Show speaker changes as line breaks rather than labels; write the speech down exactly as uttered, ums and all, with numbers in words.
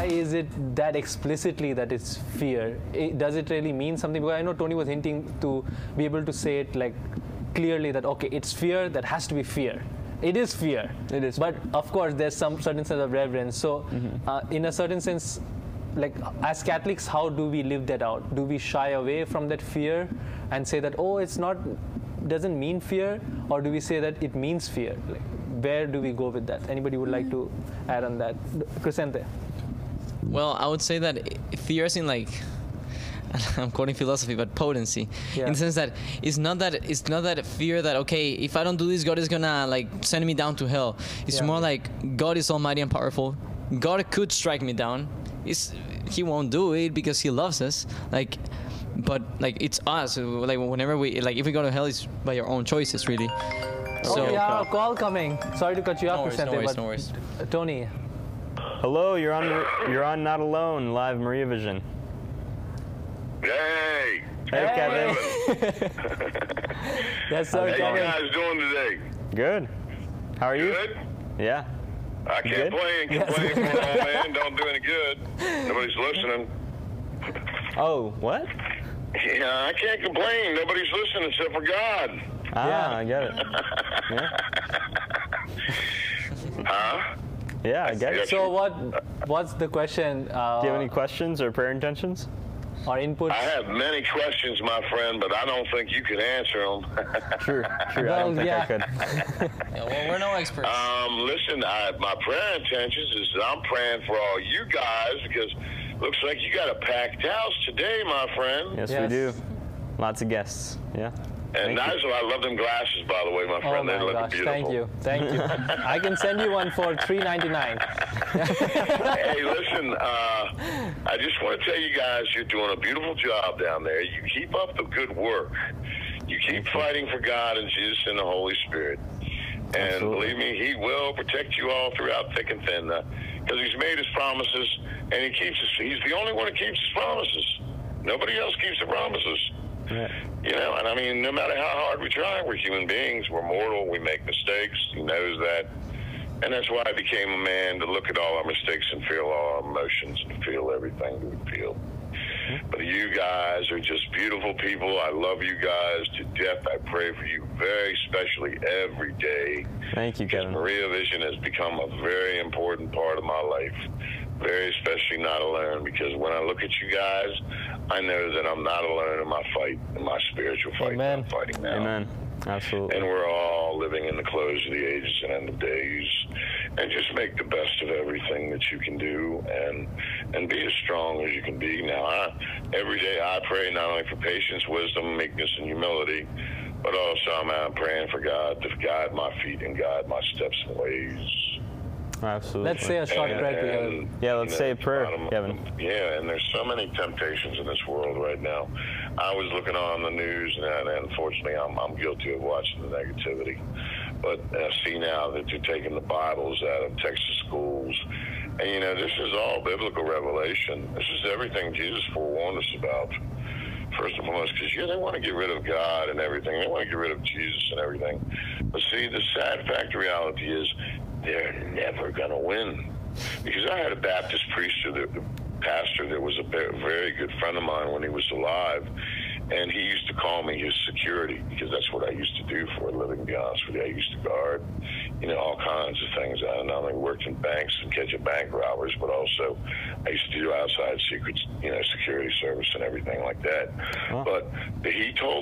why is it that explicitly that it's fear? It, does it really mean something? Because I know Tony was hinting to be able to say it like clearly that, okay, it's fear, that has to be fear. It is fear.
It is.
But of course, there's some certain sense of reverence. So mm-hmm. uh, in a certain sense, like as Catholics, how do we live that out? Do we shy away from that fear and say that, oh, it's not, doesn't mean fear? Or do we say that it means fear? Like, where do we go with that? Anybody would like to add on that? Crescente.
Well, I would say that fear is in like, I'm quoting philosophy, but potency, yeah. in the sense that it's not that it's not that fear that, okay, if I don't do this, God is gonna like send me down to hell. It's yeah. more like God is almighty and powerful. God could strike me down. It's, he won't do it because he loves us. Like, but like it's us. Like whenever we like, if we go to hell, it's by our own choices, really.
Oh,
so,
yeah, a call coming. Sorry to cut you
no
off,
worries,
Crescente,
no worries,
but
no worries.
Uh, Tony.
Hello, you're on. You're on Not Alone, live Maria Vision.
Hey.
Hey, Kevin.
Yes, sir.
How
Kevin.
you guys doing today?
Good. How are you?
Good.
Yeah.
I can't complain. Complain for an old man don't do any good. Nobody's listening.
Oh, what?
Yeah, I can't complain. Nobody's listening except for God.
Ah,
Yeah.
I get it. Yeah.
Huh?
Yeah, I get it.
So what? What's the question? Uh,
Do you have any questions or prayer intentions?
Or inputs?
I have many questions, my friend, but I don't think you can answer them.
Sure, sure.
Well,
I don't think
yeah.
I could.
Yeah, well, we're no experts.
Um, listen, I, my prayer intentions is that I'm praying for all you guys because looks like you got a packed house today, my friend.
Yes,
Yes.
we do. Lots of guests. Yeah.
And
Thank
Nigel, I love them glasses, by the way, my
Oh
friend.
my
they look
gosh!
beautiful.
Thank you, thank you. I can send you one for three ninety-nine.
Hey, listen, uh, I just want to tell you guys you're doing a beautiful job down there. You keep up the good work. You keep fighting for God and Jesus and the Holy Spirit. And
Absolutely.
believe me, he will protect you all throughout thick and thin. Because he's made his promises, and he keeps his, he's the only one who keeps his promises. Nobody else keeps the promises.
Yeah.
You know, and I mean, no matter how hard we try, we're human beings. We're mortal. We make mistakes. He knows that. And that's why I became a man, to look at all our mistakes and feel all our emotions and feel everything we feel. But you guys are just beautiful people. I love you guys to death. I pray for you very specially every day.
Thank you,
Because
Kevin.
Maria Vision has become a very important part of my life. Very especially Not Alone, because when I look at you guys, I know that I'm not alone in my fight, in my spiritual fight
Amen.
that I'm fighting now.
Amen. Absolutely.
And we're all living in the close of the ages and end of days. And just make the best of everything that you can do, and and be as strong as you can be. Now, I, every day I pray not only for patience, wisdom, meekness, and humility, but also I'm, I'm praying for God to guide my feet and guide my steps and ways.
Absolutely.
Let's say a short
And-
prayer together.
and,
Yeah, let's
you
say a prayer,
bottom-
Kevin.
Yeah, and there's so many temptations in this world right now. I was looking on the news, and, and unfortunately, I'm, I'm guilty of watching the negativity. But I see now that they're taking the Bibles out of Texas schools. And, you know, this is all biblical revelation. This is everything Jesus forewarned us about. First and foremost, because, yeah, they want to get rid of God and everything. They want to get rid of Jesus and everything. But see, the sad fact reality is they're never going to win. Because I had a Baptist priest, or the pastor, that was a very good friend of mine when he was alive. And he used to call me his security, because that's what I used to do for a living, to be honest with you. I used to guard, you know, all kinds of things. I not only worked in banks and catching bank robbers, but also I used to do outside secrets, you know, security service and everything like that.
Wow.
But he told